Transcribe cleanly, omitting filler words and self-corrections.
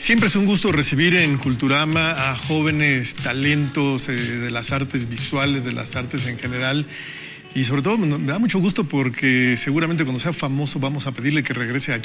Siempre es un gusto recibir en Culturama a jóvenes talentos de las artes visuales, de las artes en general. Y sobre todo me da mucho gusto porque seguramente cuando sea famoso vamos a pedirle que regrese a